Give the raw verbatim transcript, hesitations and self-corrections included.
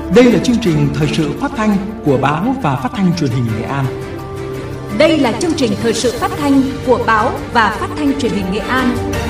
Đây là chương trình thời sự phát thanh của báo và phát thanh truyền hình Nghệ An. Đây là chương trình thời sự phát thanh của báo và phát thanh truyền hình Nghệ An.